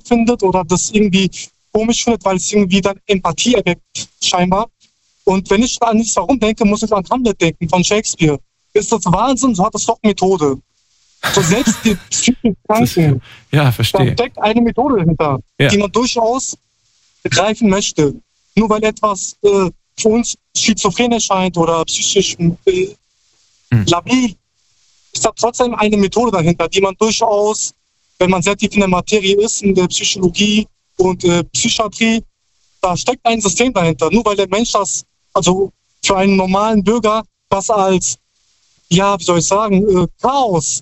findet oder das irgendwie komisch findet, weil es irgendwie dann Empathie erweckt, scheinbar. Und wenn ich an dieses Warum denke, muss ich an Hamlet denken von Shakespeare. Ist das Wahnsinn, so hat das doch Methode. So selbst die psychisch Kranken, ja, verstehe. Da steckt eine Methode dahinter, die man durchaus begreifen möchte. Nur weil etwas für uns schizophren erscheint oder psychisch labil, ist da trotzdem eine Methode dahinter, die man durchaus, wenn man sehr tief in der Materie ist, in der Psychologie und Psychiatrie, da steckt ein System dahinter. Nur weil der Mensch das, also für einen normalen Bürger, was als, ja, wie soll ich sagen, Chaos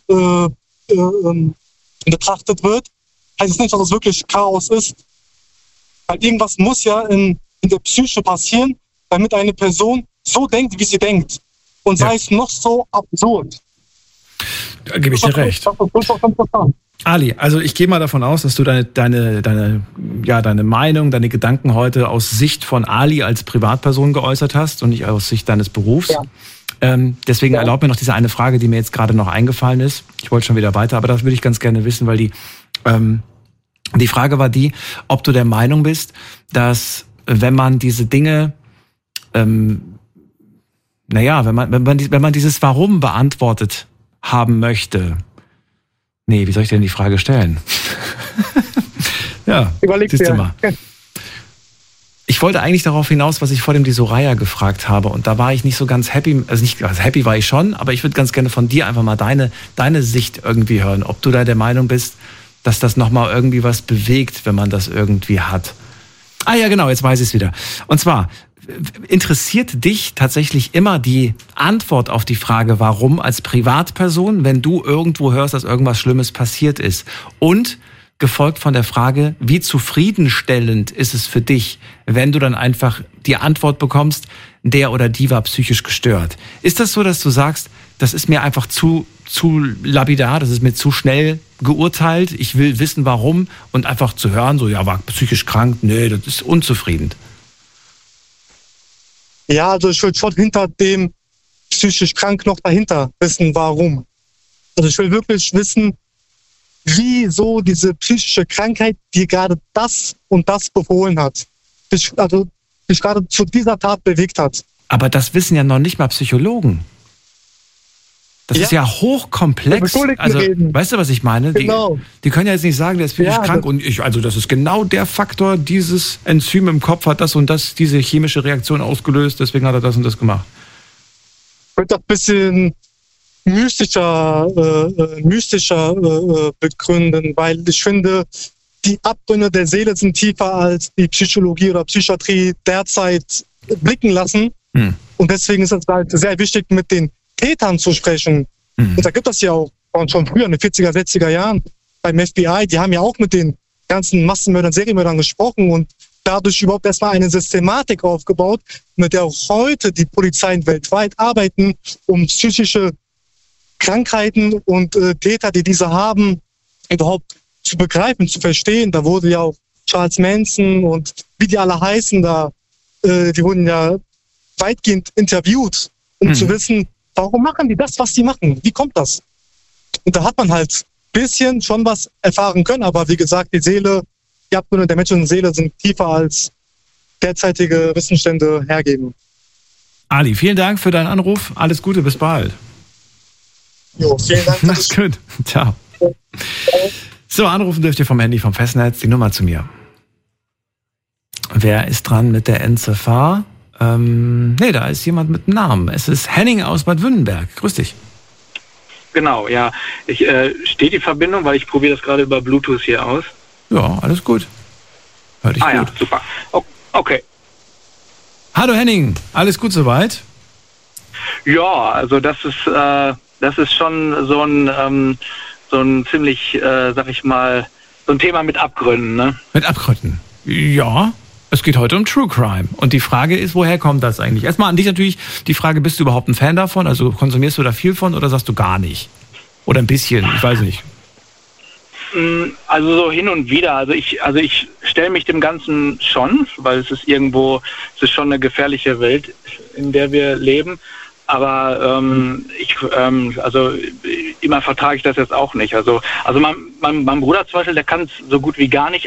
betrachtet wird, heißt es nicht, dass es wirklich Chaos ist. Weil irgendwas muss ja in der Psyche passieren, damit eine Person so denkt, wie sie denkt. Und sei es noch so absurd. Da gebe ich dir recht. Ali, also ich gehe mal davon aus, dass du deine Meinung, deine Gedanken heute aus Sicht von Ali als Privatperson geäußert hast und nicht aus Sicht deines Berufs. Ja. Deswegen erlaub mir noch diese eine Frage, die mir jetzt gerade noch eingefallen ist. Ich wollte schon wieder weiter, aber das würde ich ganz gerne wissen, weil die Frage war die, ob du der Meinung bist, dass wenn man diese Dinge, wenn man dieses Warum beantwortet haben möchte. Nee, wie soll ich denn die Frage stellen? Ja, siehst du mal. Ich wollte eigentlich darauf hinaus, was ich vor dem die Soraya gefragt habe. Und da war ich nicht so ganz happy. Also happy war ich schon, aber ich würde ganz gerne von dir einfach mal deine Sicht irgendwie hören. Ob du da der Meinung bist, dass das nochmal irgendwie was bewegt, wenn man das irgendwie hat. Ah ja, genau, jetzt weiß ich es wieder. Und zwar, interessiert dich tatsächlich immer die Antwort auf die Frage, warum als Privatperson, wenn du irgendwo hörst, dass irgendwas Schlimmes passiert ist? Und gefolgt von der Frage, wie zufriedenstellend ist es für dich, wenn du dann einfach die Antwort bekommst, der oder die war psychisch gestört? Ist das so, dass du sagst, das ist mir einfach zu lapidar, das ist mir zu schnell geurteilt, ich will wissen, warum, und einfach zu hören, so, ja, war psychisch krank, nee, das ist unzufrieden. Ja, also ich will schon hinter dem psychisch krank noch dahinter wissen, warum. Also ich will wirklich wissen, wieso diese psychische Krankheit dir gerade das und das befohlen hat. Dich gerade zu dieser Tat bewegt hat. Aber das wissen ja noch nicht mal Psychologen. Das ist ja hochkomplex. Also, weißt du, was ich meine? Genau. Die können ja jetzt nicht sagen, der ist psychisch krank und das ist genau der Faktor, dieses Enzym im Kopf hat das und das, diese chemische Reaktion ausgelöst, deswegen hat er das und das gemacht. Ich würde das ein bisschen mystischer begründen, weil ich finde, die Abgründe der Seele sind tiefer als die Psychologie oder Psychiatrie derzeit blicken lassen. Und deswegen ist es halt sehr wichtig, mit den Tätern zu sprechen. Und da gibt es ja auch schon früher, in den 40er, 60er Jahren beim FBI, die haben ja auch mit den ganzen Massenmördern, Serienmördern gesprochen und dadurch überhaupt erstmal eine Systematik aufgebaut, mit der auch heute die Polizeien weltweit arbeiten, um psychische Krankheiten und Täter, die diese haben, überhaupt zu begreifen, zu verstehen. Da wurde ja auch Charles Manson und wie die alle heißen, die wurden ja weitgehend interviewt, um zu wissen, warum machen die das, was die machen? Wie kommt das? Und da hat man halt ein bisschen schon was erfahren können, aber wie gesagt, die Abgründe der menschlichen Seele sind tiefer als derzeitige Wissensstände hergeben. Ali, vielen Dank für deinen Anruf. Alles Gute, bis bald. Jo, vielen Dank. Mach's gut. Ciao. So, anrufen dürft ihr vom Handy vom Festnetz die Nummer zu mir. Wer ist dran mit der Endziffer? Da ist jemand mit Namen. Es ist Henning aus Bad Wünnenberg. Grüß dich. Genau, ja. Steht die Verbindung, weil ich probiere das gerade über Bluetooth hier aus. Ja, alles gut. Hör dich gut. Ja, super. Okay. Hallo Henning, alles gut soweit? Ja, also das ist schon so ein ziemlich, sag ich mal, so ein Thema mit Abgründen, ne? Mit Abgründen? Ja. Es geht heute um True Crime. Und die Frage ist, woher kommt das eigentlich? Erstmal an dich natürlich die Frage, bist du überhaupt ein Fan davon? Also konsumierst du da viel von oder sagst du gar nicht? Oder ein bisschen, ich weiß nicht. Also so hin und wieder. Also ich stelle mich dem Ganzen schon, weil es ist schon eine gefährliche Welt, in der wir leben. Aber immer vertrage ich das jetzt auch nicht. Also mein Bruder zum Beispiel, der kann es so gut wie gar nicht